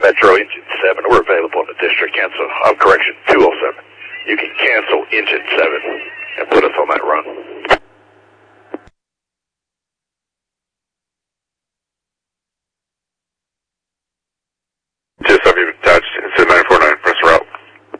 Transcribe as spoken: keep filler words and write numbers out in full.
Metro Engine seven. We're available in the district. Cancel. Oh, correction, two oh seven. You can cancel Engine seven.